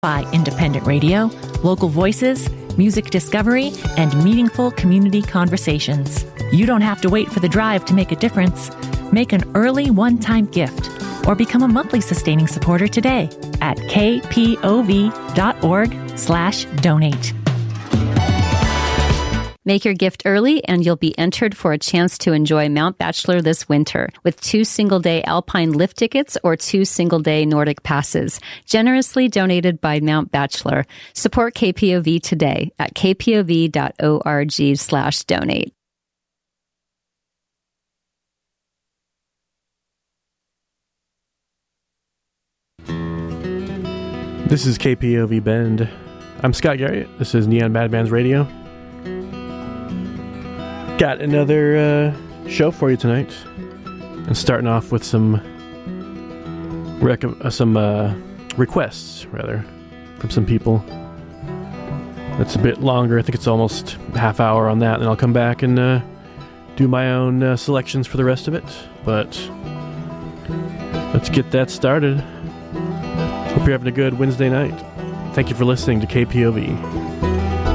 By independent radio, local voices, music discovery, and meaningful community conversations. You don't have to wait for the drive to make a difference. Make an early one-time gift or become a monthly sustaining supporter today at kpov.org/donate. Make your gift early and you'll be entered for a chance to enjoy Mount Bachelor this winter with 2 single-day Alpine lift tickets or 2 single-day Nordic passes, generously donated by Mount Bachelor. Support KPOV today at kpov.org/donate. This is KPOV Bend. I'm Scott Garrett. This is Neon Badlands Radio. Got another show for you tonight, and starting off with some requests from some people. That's a bit longer. I think it's almost a half hour on that, and I'll come back and do my own selections for the rest of it. But let's get that started. Hope you're having a good Wednesday night. Thank you for listening to KPOV.